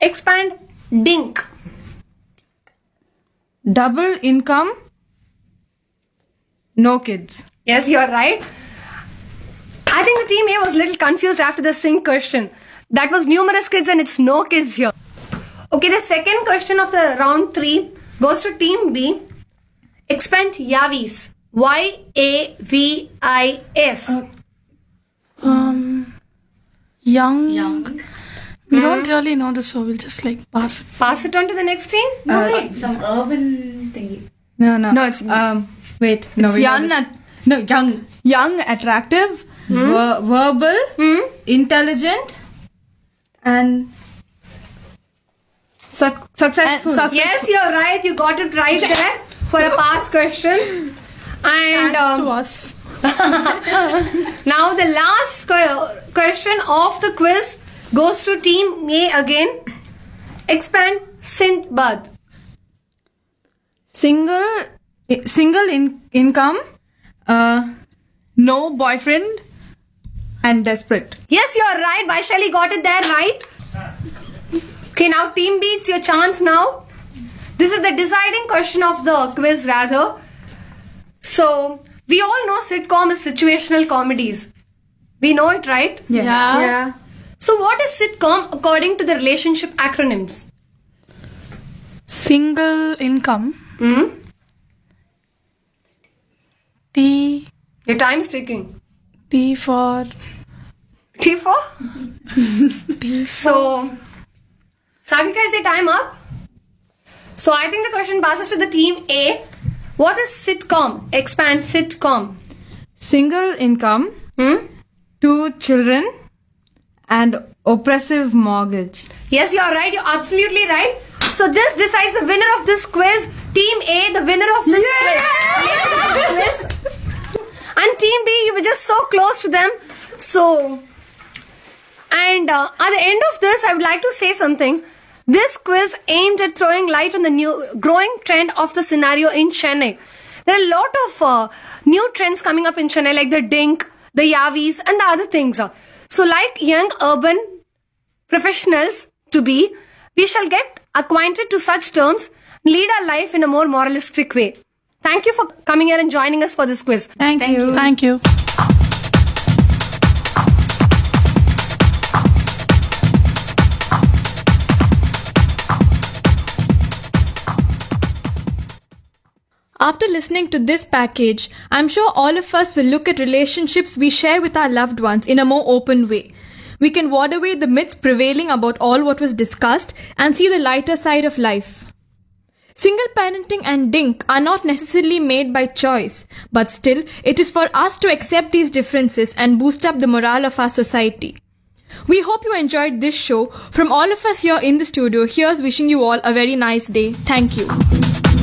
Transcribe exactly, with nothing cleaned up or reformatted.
Expand dink. Double income, no kids. Yes, you're right. I think the team A was a little confused after the sync question. That was numerous kids and it's no kids here. Okay, the second question of the round three goes to team B. Expand Yavis. Y A V I S. Uh, um, young. Young. We don't really know this, so we'll just like pass it. Pass it on to the next team. No, wait, some urban thingy. No, no. No, it's um. Wait, no. it's we young, got it. at, No, young, young, attractive. ver- verbal, Hmm? intelligent, and suc- successful. And suc- Yes, you're right. You got it right there for a past question. And Thanks to um, us. now the last que- question of the quiz goes to team A again. Expand Sindbad. Single, i- single in- income. Uh, No boyfriend and desperate. Yes, you're right. Vaishali got it there right. Okay, now team B, it's your chance now. This is the deciding question of the quiz rather. So, we all know sitcom is situational comedies. We know it, right? yes. Yeah. Yeah. So, what is sitcom according to the relationship acronyms? Single income. Hmm? T. Your time's ticking. T for. T for? So, Sagrika, is the time up? So, I think the question passes to the team A. What is sitcom? Expand sitcom. Single income, Hmm? two children, and oppressive mortgage. Yes, you're right. You're absolutely right. So this decides the winner of this quiz. Team A, the winner of this quiz. quiz. And Team B, you were just so close to them. So, and uh, at the end of this, I would like to say something. This quiz aimed at throwing light on the new growing trend of the scenario in Chennai. There are a lot of uh, new trends coming up in Chennai, like the Dink, the Yavis, and the other things. So, like young urban professionals to be, we shall get acquainted to such terms, lead our life in a more moralistic way. Thank you for coming here and joining us for this quiz. Thank, Thank you. you. Thank you. After listening to this package, I'm sure all of us will look at relationships we share with our loved ones in a more open way. We can ward away the myths prevailing about all what was discussed and see the lighter side of life. Single parenting and dink are not necessarily made by choice, but still, it is for us to accept these differences and boost up the morale of our society. We hope you enjoyed this show. From all of us here in the studio, here's wishing you all a very nice day. Thank you.